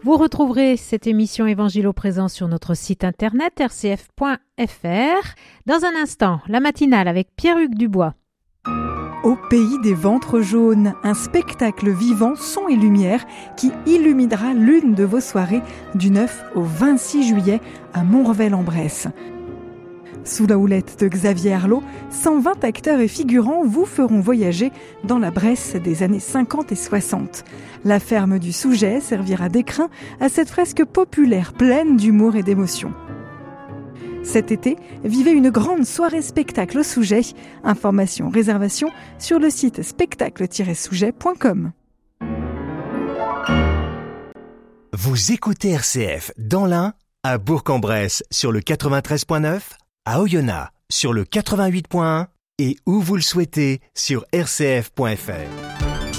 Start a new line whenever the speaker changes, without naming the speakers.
Vous retrouverez cette émission Évangile au présent sur notre site internet rcf.fr. Dans un instant, la matinale avec Pierre-Hugues Dubois.
Au pays des ventres jaunes, un spectacle vivant, son et lumière qui illuminera l'une de vos soirées du 9 au 26 juillet à Montrevel-en-Bresse. Sous la houlette de Xavier Arlot, 120 acteurs et figurants vous feront voyager dans la Bresse des années 50 et 60. La ferme du Souget servira d'écrin à cette fresque populaire pleine d'humour et d'émotion. Cet été, vivez une grande soirée spectacle au Souget. Informations, réservations sur le site spectacle-souget.com.
Vous écoutez RCF dans l'Ain, à Bourg-en-Bresse sur le 93.9, à Oyonnax sur le 88.1 et où vous le souhaitez sur rcf.fr.